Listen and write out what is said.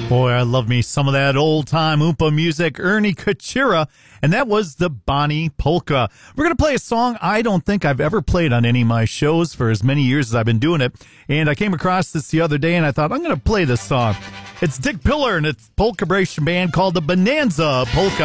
Boy, I love me some of that old-time Oompa music, Ernie Kuchera, and that was the Bonnie Polka. We're going to play a song I don't think I've ever played on any of my shows for as many years as I've been doing it, and I came across this the other day, and I thought, I'm going to play this song. It's Dick Pillar and its polka-bration band called the Bonanza Polka.